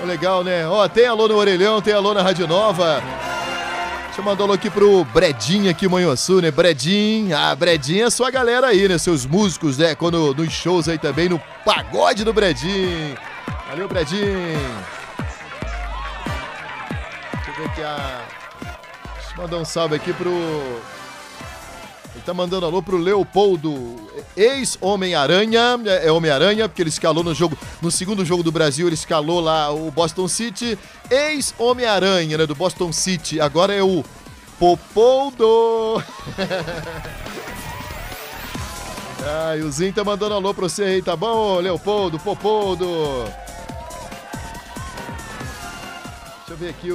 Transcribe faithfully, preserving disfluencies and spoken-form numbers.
Legal, né? Ó, tem alô no Orelhão, tem alô na Rádio Nova. Deixa eu mandar um alô aqui pro Bredinho aqui em Manhuaçu, né? Bredinho, ah, Bredinho é sua galera aí, né? Seus músicos, né? Quando nos shows aí também, no pagode do Bredinho. Valeu, Bredinho. Deixa eu ver aqui a... Deixa eu mandar um salve aqui pro... Ele tá mandando alô pro Leopoldo, ex-Homem-Aranha, é Homem-Aranha, porque ele escalou no jogo, no segundo jogo do Brasil, ele escalou lá o Boston City, ex-Homem-Aranha, né, do Boston City, agora é o Popoldo. Ah, e o Zinho tá mandando alô pra você aí, tá bom, Leopoldo, Popoldo? Deixa eu ver aqui o